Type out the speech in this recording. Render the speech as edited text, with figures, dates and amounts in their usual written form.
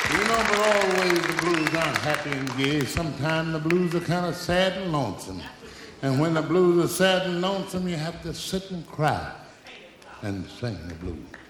You know, but always the blues aren't happy and gay. Sometimes the blues are kind of sad and lonesome. And when the blues are sad and lonesome, you have to sit and cry and sing the blues.